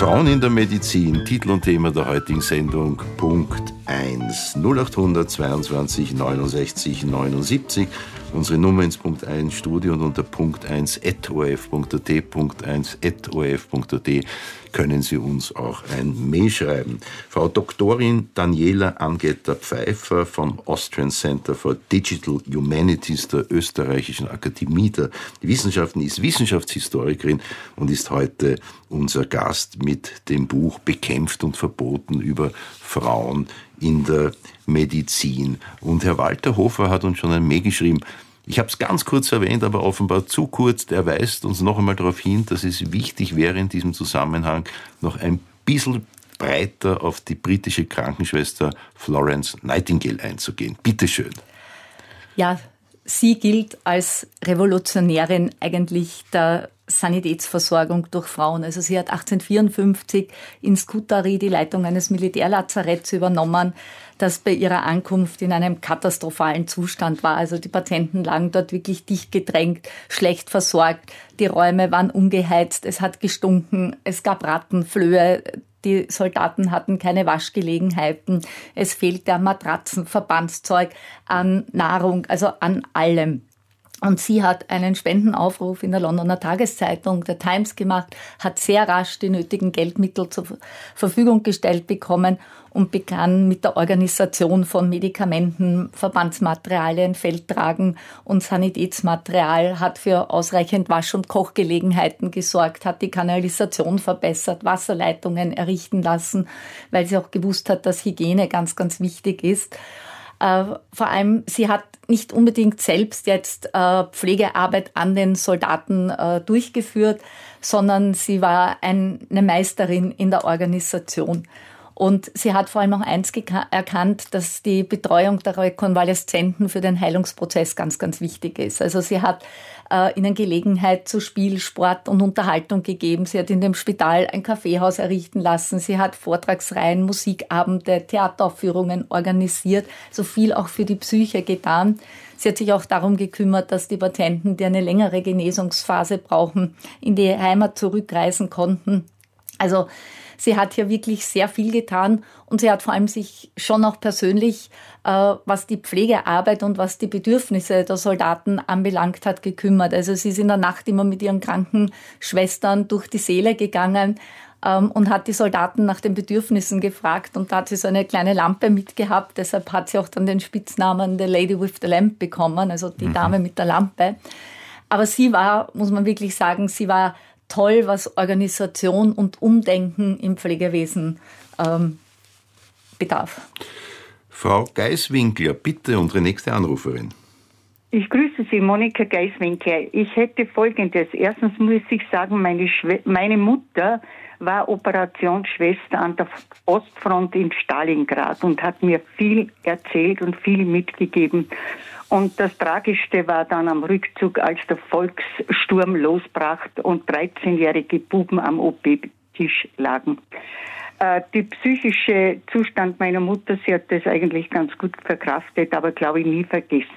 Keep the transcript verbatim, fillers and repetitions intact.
Frauen in der Medizin, Titel und Thema der heutigen Sendung, Punkt eins. null acht hundert zweiundzwanzig neunundsechzig neunundsiebzig. Unsere Nummer ins Punkt eins Studio und unter Punkt eins at o r f punkt a t, Punkt eins at o r f punkt a t können Sie uns auch ein Mail schreiben. Frau Doktorin Daniela Angetter-Pfeiffer vom Austrian Center for Digital Humanities der Österreichischen Akademie der Wissenschaften ist Wissenschaftshistorikerin und ist heute unser Gast mit dem Buch Bekämpft und Verboten über Frauen in der Medizin. Und Herr Walter Hofer hat uns schon ein Mail geschrieben. Ich habe es ganz kurz erwähnt, aber offenbar zu kurz. Der weist uns noch einmal darauf hin, dass es wichtig wäre, in diesem Zusammenhang noch ein bisschen breiter auf die britische Krankenschwester Florence Nightingale einzugehen. Bitte schön. Ja, sie gilt als Revolutionärin eigentlich der Sanitätsversorgung durch Frauen. Also sie hat achtzehnhundertvierundfünfzig in Scutari die Leitung eines Militärlazaretts übernommen, das bei ihrer Ankunft in einem katastrophalen Zustand war. Also die Patienten lagen dort wirklich dicht gedrängt, schlecht versorgt. Die Räume waren ungeheizt, es hat gestunken, es gab Rattenflöhe. Die Soldaten hatten keine Waschgelegenheiten. Es fehlte an Matratzen, Verbandszeug, an Nahrung, also an allem. Und sie hat einen Spendenaufruf in der Londoner Tageszeitung, der Times, gemacht, hat sehr rasch die nötigen Geldmittel zur Verfügung gestellt bekommen und begann mit der Organisation von Medikamenten, Verbandsmaterialien, Feldtragen und Sanitätsmaterial, hat für ausreichend Wasch- und Kochgelegenheiten gesorgt, hat die Kanalisation verbessert, Wasserleitungen errichten lassen, weil sie auch gewusst hat, dass Hygiene ganz, ganz wichtig ist. Äh, vor allem, sie hat nicht unbedingt selbst jetzt äh, Pflegearbeit an den Soldaten äh, durchgeführt, sondern sie war ein, eine Meisterin in der Organisation. Und sie hat vor allem auch eins geka- erkannt, dass die Betreuung der Rekonvaleszenten für den Heilungsprozess ganz, ganz wichtig ist. Also sie hat äh, ihnen Gelegenheit zu Spiel, Sport und Unterhaltung gegeben. Sie hat in dem Spital ein Kaffeehaus errichten lassen. Sie hat Vortragsreihen, Musikabende, Theateraufführungen organisiert. So viel auch für die Psyche getan. Sie hat sich auch darum gekümmert, dass die Patienten, die eine längere Genesungsphase brauchen, in die Heimat zurückreisen konnten. Also sie hat hier wirklich sehr viel getan und sie hat vor allem sich schon auch persönlich, äh, was die Pflegearbeit und was die Bedürfnisse der Soldaten anbelangt hat, gekümmert. Also sie ist in der Nacht immer mit ihren Krankenschwestern durch die Säle gegangen ähm, und hat die Soldaten nach den Bedürfnissen gefragt. Und da hat sie so eine kleine Lampe mitgehabt. Deshalb hat sie auch dann den Spitznamen The Lady with the Lamp bekommen, also die mhm. Dame mit der Lampe. Aber sie war, muss man wirklich sagen, sie war toll, was Organisation und Umdenken im Pflegewesen ähm, bedarf. Frau Geiswinkler, bitte, unsere nächste Anruferin. Ich grüße Sie, Monika Geiswinkler. Ich hätte Folgendes. Erstens muss ich sagen, meine, Schwe- meine Mutter war Operationsschwester an der Ostfront in Stalingrad und hat mir viel erzählt und viel mitgegeben. Und das Tragischste war dann am Rückzug, als der Volkssturm losbrach und dreizehnjährige Buben am O P-Tisch lagen. Äh, der psychische Zustand meiner Mutter, sie hat das eigentlich ganz gut verkraftet, aber glaube ich nie vergessen.